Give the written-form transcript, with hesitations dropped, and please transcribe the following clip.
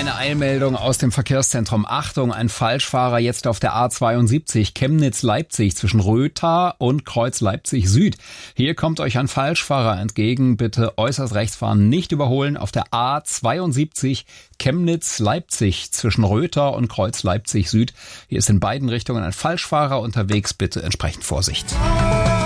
Eine Eilmeldung aus dem Verkehrszentrum. Achtung, ein Falschfahrer jetzt auf der A72 Chemnitz-Leipzig zwischen Rötha und Kreuz Leipzig Süd. Hier kommt euch ein Falschfahrer entgegen. Bitte äußerst rechts fahren, nicht überholen. Auf der A72 Chemnitz-Leipzig zwischen Rötha und Kreuz Leipzig Süd. Hier ist in beiden Richtungen ein Falschfahrer unterwegs. Bitte entsprechend Vorsicht.